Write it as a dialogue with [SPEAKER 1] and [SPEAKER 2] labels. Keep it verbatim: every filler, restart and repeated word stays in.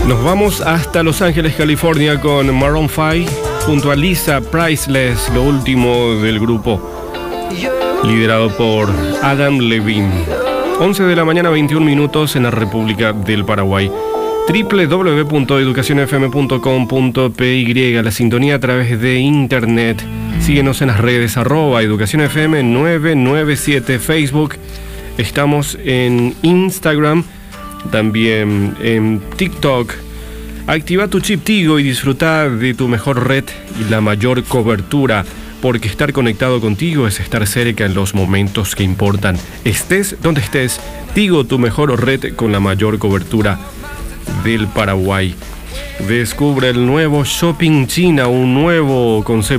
[SPEAKER 1] Nos vamos hasta Los Ángeles, California con Maroon cinco junto a Lisa Priceless, lo último del grupo, liderado por Adam Levine. once de la mañana, veintiún minutos en la República del Paraguay. doble u doble u doble u punto educación f m punto com punto p y, la sintonía a través de internet. Síguenos en las redes, arroba Educación F M nueve nueve siete, Facebook. Estamos en Instagram, también en TikTok. Activa tu chip Tigo y disfruta de tu mejor red y la mayor cobertura, porque estar conectado contigo es estar cerca en los momentos que importan. Estés donde estés, Tigo, tu mejor red con la mayor cobertura del Paraguay. Descubre el nuevo Shopping China, un nuevo concepto